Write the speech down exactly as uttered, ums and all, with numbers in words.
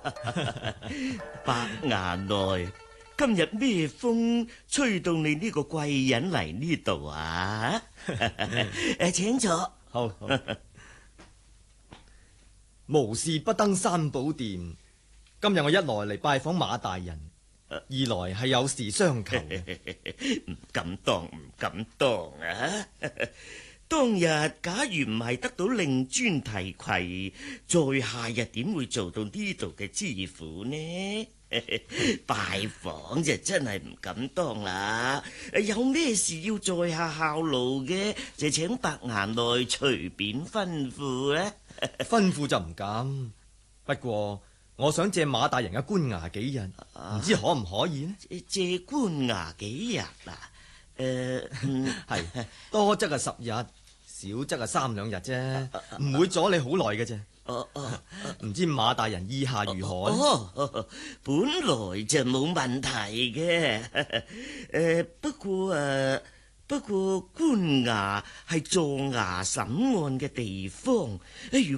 白牙內，今日咩風吹到你呢個貴人嚟呢度啊？誒，請坐。 好，好。無事不登三寶殿。今日我一來嚟拜訪馬大人，二來係有事相求。 唔敢當，唔敢當啊！當日假如唔係得到令尊提攜，在下日點會做到呢度嘅知府呢？拜訪就真係唔敢當啦。有咩事要在下效勞嘅，就請白牙內隨便吩咐啦。 吩咐就唔敢，不過我想借馬大人嘅官衙幾日，唔知可唔可以呢？ 借官衙幾日啊？誒， 係多則係十日，少則係三兩日啫，唔會阻你好耐嘅啫。 哦哦， 唔知馬大人意下如何呢？ 哦，本來就冇問題嘅。誒，不過誒，不過官衙係做衙審案嘅地方，如